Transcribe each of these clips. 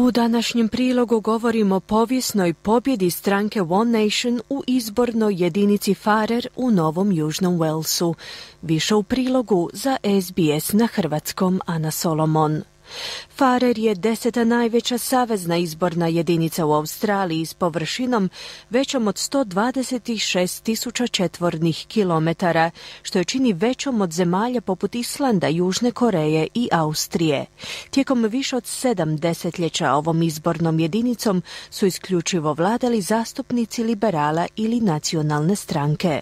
U današnjem prilogu govorimo o povijesnoj pobjedi stranke One Nation u izbornoj jedinici Farer u Novom Južnom Walesu. Više u prilogu za SBS na hrvatskom, Ana Solomon. Farer je 10. najveća savezna izborna jedinica u Australiji s površinom većom od 126.000 četvornih kilometara, što je čini većom od zemalja poput Islanda, Južne Koreje i Austrije. Tijekom više od 7 desetljeća ovom izbornom jedinicom su isključivo vladali zastupnici liberala ili nacionalne stranke.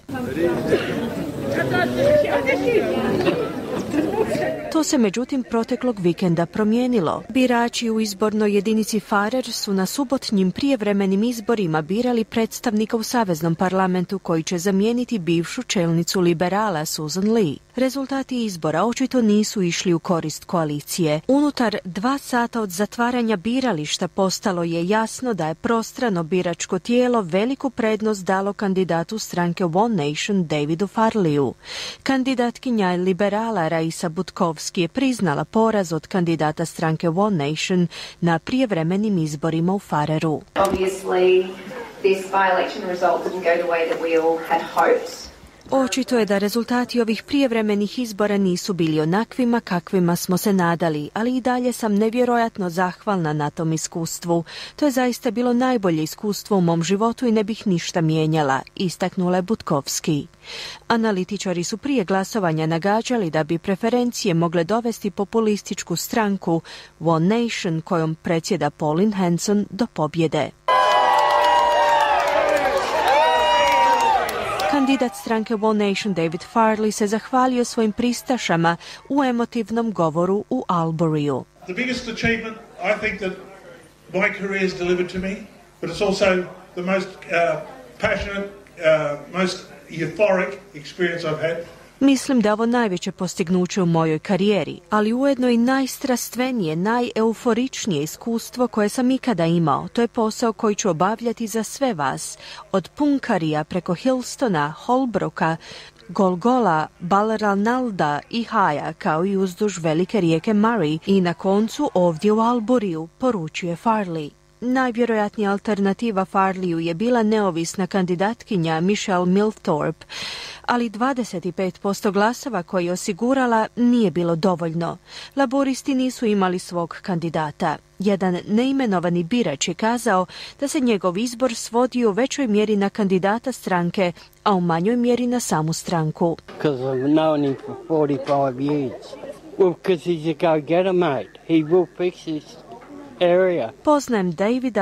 To se međutim proteklog vikenda promijenilo. Birači u izbornoj jedinici Farer su na subotnjim prijevremenim izborima birali predstavnika u Saveznom parlamentu koji će zamijeniti bivšu čelnicu liberala Susan Lee. Rezultati izbora očito nisu išli u korist koalicije. Unutar 2 sata od zatvaranja birališta postalo je jasno da je prostrano biračko tijelo veliku prednost dalo kandidatu stranke One Nation Davidu Farleyu. Kandidatkinja liberala Raisa Butkovski je priznala poraz od kandidata stranke One Nation na prijevremenim izborima u Fareru. Obviously, this by-election result didn't go the way that we all had hoped. Očito je da rezultati ovih prijevremenih izbora nisu bili onakvima kakvima smo se nadali, ali i dalje sam nevjerojatno zahvalna na tom iskustvu. To je zaista bilo najbolje iskustvo u mom životu i ne bih ništa mijenjala, istaknula je Butkovski. Analitičari su prije glasovanja nagađali da bi preferencije mogle dovesti populističku stranku One Nation kojom predsjeda Pauline Hanson do pobjede. Kandidat stranke One Nation David Farley se zahvalio svojim pristašama u emotivnom govoru u Alburyu. The biggest achievement I think that my career has delivered to me, but it's also the most passionate, most euphoric experience I've had. Mislim da je ovo najveće postignuće u mojoj karijeri, ali ujedno i najstrastvenije, najeuforičnije iskustvo koje sam ikada imao. To je posao koji ću obavljati za sve vas, od Punkarija preko Hillstona, Holbrooka, Golgola, Balranalda i Haja, kao i uzduž velike rijeke Murray i na koncu ovdje u Alburyu, poručuje Farley. Najvjerojatnija alternativa Farleyu je bila neovisna kandidatkinja Michelle Milthorpe, ali 25% glasova koje je osigurala nije bilo dovoljno. Laboristi nisu imali svog kandidata. Jedan neimenovani birač je kazao da se njegov izbor svodio u većoj mjeri na kandidata stranke, a u manjoj mjeri na samu stranku. Because I've known him for 45 years. Well, because he's a go-getter, mate. He will fix this area. Poznajem Davida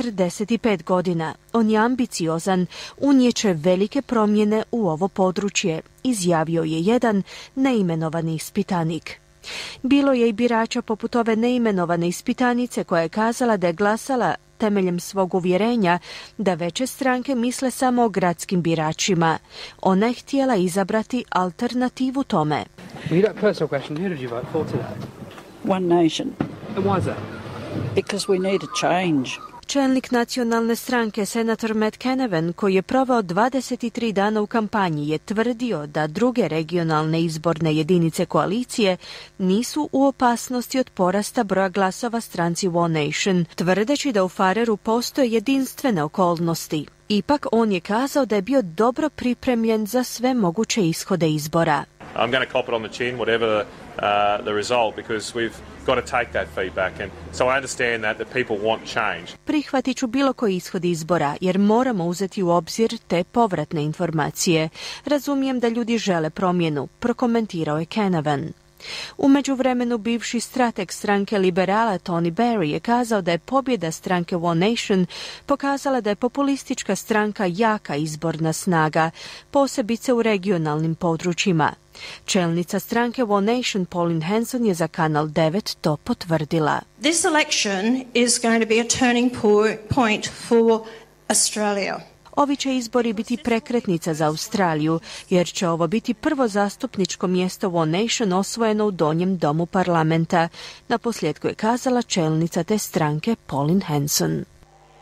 45 godina. On je ambiciozan, unijeće velike promjene u ovo područje, izjavio je jedan neimenovani ispitanik. Bilo je i birača poput ove neimenovane ispitanice koja je kazala da je glasala temeljem svog uvjerenja da veće stranke misle samo o gradskim biračima. Ona je htjela izabrati alternativu tome. Personal question, who did you vote for today? One Nation. And why is that? Because we need a change. Čelnik nacionalne stranke, senator Matt Canavan, koji je proveo 23 dana u kampanji, je tvrdio da druge regionalne izborne jedinice koalicije nisu u opasnosti od porasta broja glasova stranci One Nation, tvrdeći da u Fareru postoje jedinstvene okolnosti. Ipak on je kazao da je bio dobro pripremljen za sve moguće ishode izbora. I'm going to cop it on the chin, whatever the result, because we've got to take that feedback. And so I understand that people want change. Prihvatit ću bilo koji ishod izbora, jer moramo uzeti u obzir te povratne informacije. Razumijem da ljudi žele promjenu, prokomentirao je Canavan. U međuvremenu bivši strateg stranke liberala Tony Barry je kazao da je pobjeda stranke One Nation pokazala da je populistička stranka jaka izborna snaga, posebice u regionalnim područjima. Čelnica stranke One Nation Pauline Hanson je za Kanal 9 to potvrdila. This election is going to be a turning point for Australia. Ovi će izbori biti prekretnica za Australiju, jer će ovo biti prvo zastupničko mjesto One Nation osvojeno u donjem domu parlamenta. Naposljetku je kazala čelnica te stranke Pauline Hanson.